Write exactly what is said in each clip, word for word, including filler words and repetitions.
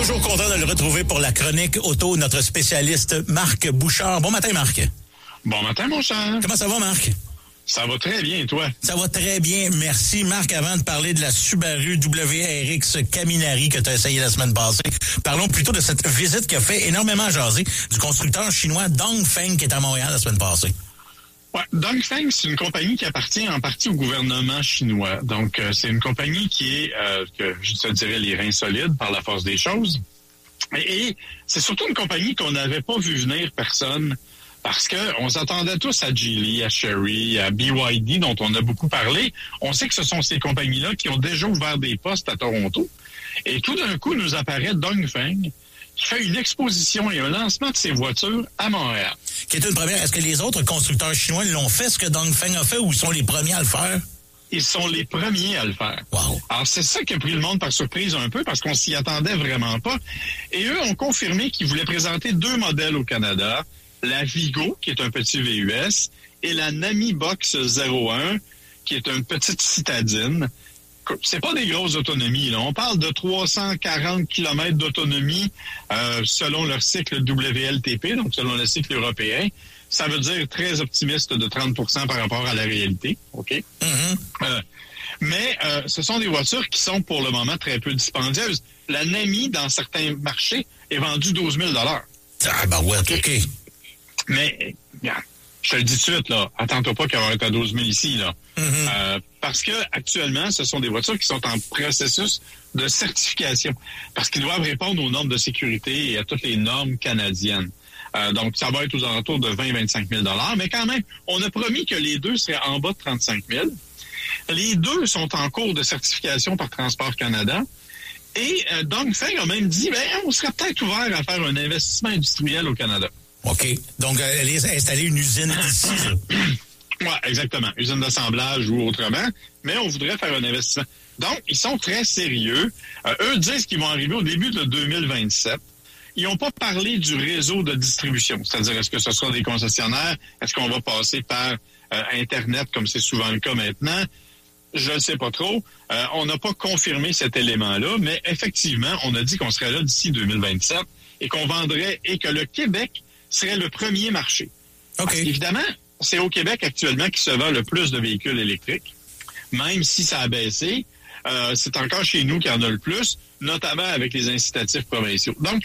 Toujours content de le retrouver pour la chronique auto, notre spécialiste Marc Bouchard. Bon matin, Marc. Bon matin, mon cher. Comment ça va, Marc? Ça va très bien, et toi? Ça va très bien, merci. Marc, avant de parler de la Subaru W R X Caminari que tu as essayé la semaine passée, parlons plutôt de cette visite qui a fait énormément jaser du constructeur chinois Dongfeng qui est à Montréal la semaine passée. Ouais, Dongfeng, c'est une compagnie qui appartient en partie au gouvernement chinois. Donc, euh, c'est une compagnie qui est, euh, que je te dirais, les reins solides par la force des choses. Et, et c'est surtout une compagnie qu'on n'avait pas vu venir personne parce que on s'attendait tous à Geely, à Chery, à B Y D, dont on a beaucoup parlé. On sait que ce sont ces compagnies-là qui ont déjà ouvert des postes à Toronto. Et tout d'un coup, nous apparaît Dongfeng, qui fait une exposition et un lancement de ses voitures à Montréal. Qui est une première. Est-ce que les autres constructeurs chinois l'ont fait, ce que Dongfeng a fait, ou sont les premiers à le faire? Ils sont les premiers à le faire. Wow. Alors, c'est ça qui a pris le monde par surprise un peu, parce qu'on s'y attendait vraiment pas. Et eux ont confirmé qu'ils voulaient présenter deux modèles au Canada, la Vigo, qui est un petit V U S, et la Nami Box zéro un, qui est une petite citadine. C'est pas des grosses autonomies, là. On parle de trois cent quarante kilomètres d'autonomie euh, selon leur cycle W L T P, donc selon le cycle européen. Ça veut dire très optimiste de trente pour cent par rapport à la réalité. OK? Mm-hmm. Euh, mais euh, ce sont des voitures qui sont pour le moment très peu dispendieuses. La Nami, dans certains marchés, est vendue douze mille dollars. Ah, ben ouais, OK. okay. Mais, regarde, je te le dis tout de suite, là, attends-toi pas qu'elle va être à douze mille ici, là. Mm-hmm. Euh, parce que actuellement, ce sont des voitures qui sont en processus de certification. Parce qu'ils doivent répondre aux normes de sécurité et à toutes les normes canadiennes. Euh, donc, ça va être aux alentours de vingt à vingt-cinq mille dollars. Mais quand même, on a promis que les deux seraient en bas de trente-cinq mille. Les deux sont en cours de certification par Transport Canada. Et euh, Dongfeng a même dit, ben, on serait peut-être ouvert à faire un investissement industriel au Canada. OK. Donc, euh, aller installer une usine ici, là. Oui, exactement. Usine d'assemblage ou autrement. Mais on voudrait faire un investissement. Donc, ils sont très sérieux. Euh, eux disent qu'ils vont arriver au début de deux mille vingt-sept. Ils n'ont pas parlé du réseau de distribution. C'est-à-dire, est-ce que ce sera des concessionnaires? Est-ce qu'on va passer par euh, Internet, comme c'est souvent le cas maintenant? Je ne sais pas trop. Euh, on n'a pas confirmé cet élément-là, mais effectivement, on a dit qu'on serait là d'ici deux mille vingt-sept et qu'on vendrait et que le Québec serait le premier marché. OK. Évidemment, c'est au Québec actuellement qui se vend le plus de véhicules électriques. Même si ça a baissé, euh, c'est encore chez nous qu'il y en a le plus, notamment avec les incitatifs provinciaux. Donc,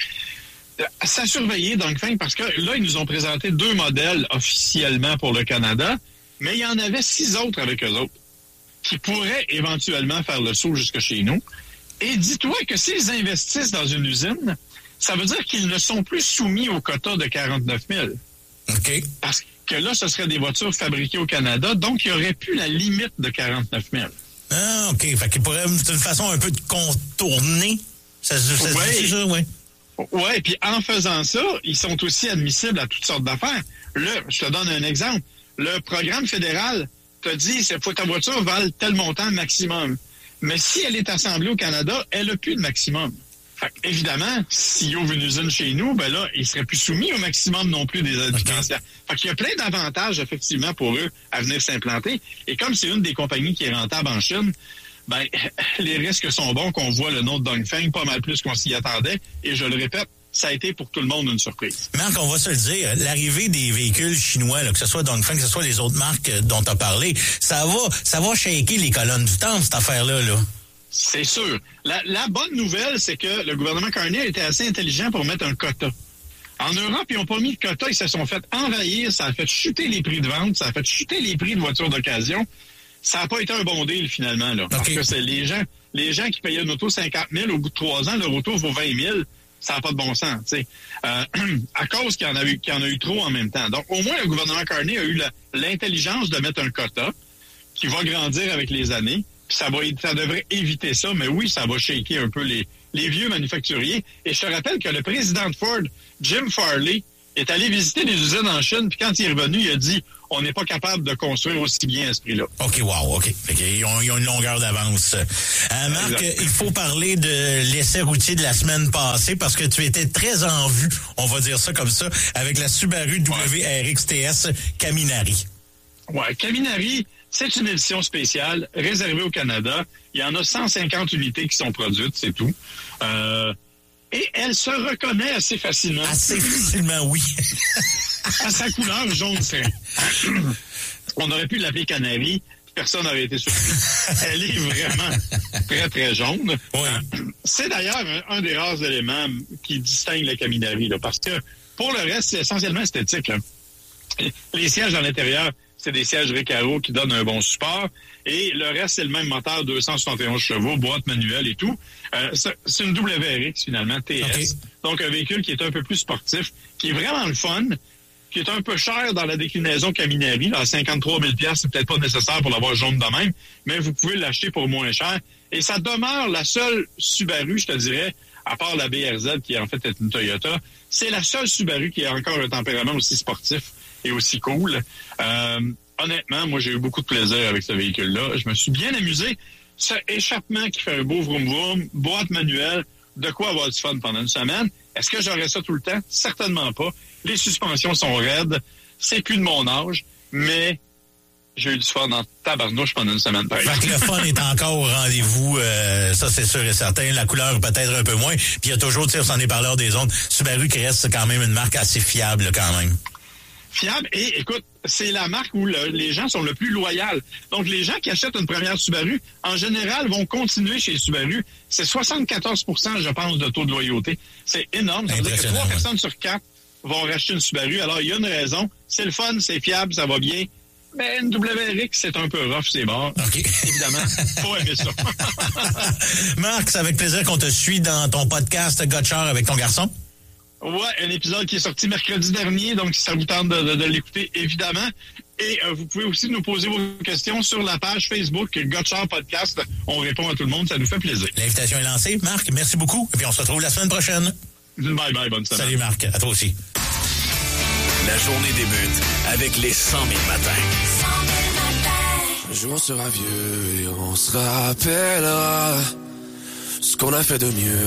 ça surveiller Dongfeng parce que là, ils nous ont présenté deux modèles officiellement pour le Canada, mais il y en avait six autres avec eux autres qui pourraient éventuellement faire le saut jusque chez nous. Et dis-toi que s'ils investissent dans une usine, ça veut dire qu'ils ne sont plus soumis au quota de quarante-neuf mille. OK. Parce que là, ce seraient des voitures fabriquées au Canada, donc il n'y aurait plus la limite de quarante-neuf mille. Ah, OK. Fait qu'il pourrait, c'est une façon un peu de contourner. Ça, ça, ça ouais. dit ça, oui. Oui, puis en faisant ça, ils sont aussi admissibles à toutes sortes d'affaires. Là, je te donne un exemple. Le programme fédéral te dit que ta voiture vale tel montant maximum. Mais si elle est assemblée au Canada, elle n'a plus de maximum. Fait évidemment, s'il ouvre une usine chez nous, ben là, il ne serait plus soumis au maximum non plus des aides financières. Fait qu'il y a plein d'avantages, effectivement, pour eux à venir s'implanter. Et comme c'est une des compagnies qui est rentable en Chine, ben, les risques sont bons qu'on voit le nom de Dongfeng pas mal plus qu'on s'y attendait. Et je le répète, ça a été pour tout le monde une surprise. Marc, on va se le dire, l'arrivée des véhicules chinois, là, que ce soit Dongfeng, que ce soit les autres marques dont tu as parlé, ça va, ça va shaker les colonnes du temple, cette affaire-là, là. C'est sûr. La, la bonne nouvelle, c'est que le gouvernement Carney a été assez intelligent pour mettre un quota. En Europe, ils n'ont pas mis de quota, ils se sont fait envahir, ça a fait chuter les prix de vente, ça a fait chuter les prix de voitures d'occasion. Ça n'a pas été un bon deal, finalement, là. Okay. Parce que c'est les gens, les gens qui payaient une auto cinquante mille, au bout de trois ans, leur auto vaut vingt mille. Ça n'a pas de bon sens, tu sais. Euh, à cause qu'il y en a eu, qu'il y en a eu trop en même temps. Donc, au moins, le gouvernement Carney a eu la, l'intelligence de mettre un quota qui va grandir avec les années. Puis ça va, ça devrait éviter ça. Mais oui, ça va shaker un peu les, les vieux manufacturiers. Et je te rappelle que le président de Ford, Jim Farley, est allé visiter des usines en Chine. Puis quand il est revenu, il a dit, on n'est pas capable de construire aussi bien à ce prix-là. OK, wow, OK. Fait ils, ont, ils ont une longueur d'avance. Euh, Marc, exact. Il faut parler de l'essai routier de la semaine passée parce que tu étais très en vue, on va dire ça comme ça, avec la Subaru W R X T S Caminari. Ouais, Caminari, c'est une édition spéciale réservée au Canada. Il y en a cent cinquante unités qui sont produites, c'est tout. Euh, Et elle se reconnaît assez facilement. Assez facilement, oui. À sa couleur jaune serin. On aurait pu l'appeler Canary, personne n'aurait été surpris. Elle est vraiment très, très jaune. Oui. C'est d'ailleurs un, un des rares éléments qui distingue la Caminari, là, parce que pour le reste, c'est essentiellement esthétique. Là. Les sièges à l'intérieur, c'est des sièges Recaro qui donnent un bon support. Et le reste, c'est le même moteur, deux cent soixante et onze chevaux, boîte manuelle et tout. Euh, c'est une W R X, finalement, T S. Okay. Donc, un véhicule qui est un peu plus sportif, qui est vraiment le fun, qui est un peu cher dans la déclinaison Caminari. Là, à cinquante-trois mille dollars, c'est peut-être pas nécessaire pour l'avoir jaune de même, mais vous pouvez l'acheter pour moins cher. Et ça demeure la seule Subaru, je te dirais, à part la B R Z, qui en fait est une Toyota, c'est la seule Subaru qui a encore un tempérament aussi sportif et aussi cool. Euh, honnêtement, moi, j'ai eu beaucoup de plaisir avec ce véhicule-là. Je me suis bien amusé. Ce échappement qui fait un beau vroom-vroom, boîte manuelle, de quoi avoir du fun pendant une semaine. Est-ce que j'aurais ça tout le temps? Certainement pas. Les suspensions sont raides. C'est plus de mon âge, mais j'ai eu du fun en tabarnouche pendant une semaine. Fait que le fun est encore au rendez-vous, euh, ça c'est sûr et certain. La couleur peut-être un peu moins. Puis il y a toujours, tu sais, on s'en est parlé hors des ondes, Subaru qui reste quand même une marque assez fiable quand même. Fiable. Et écoute, c'est la marque où le, les gens sont le plus loyaux. Donc, les gens qui achètent une première Subaru, en général, vont continuer chez Subaru. C'est soixante-quatorze pour cent, je pense, de taux de loyauté. C'est énorme. Ça veut dire que trois ouais. personnes sur quatre vont racheter une Subaru. Alors, il y a une raison. C'est le fun, c'est fiable, ça va bien. Mais une W R X, c'est un peu rough, c'est mort. Okay. Évidemment, faut aimer ça. Marc, c'est avec plaisir qu'on te suit dans ton podcast Gotchard avec ton garçon. Ouais, un épisode qui est sorti mercredi dernier, donc si ça vous tente de, de, de l'écouter, évidemment. Et euh, vous pouvez aussi nous poser vos questions sur la page Facebook Gotchard Podcast. On répond à tout le monde, ça nous fait plaisir. L'invitation est lancée. Marc, merci beaucoup. Et puis on se retrouve la semaine prochaine. Bye bye, bonne semaine. Salut Marc, à toi aussi. La journée débute avec les cent mille matins. cent mille matins. Un jour on sera vieux et on se rappellera ce qu'on a fait de mieux.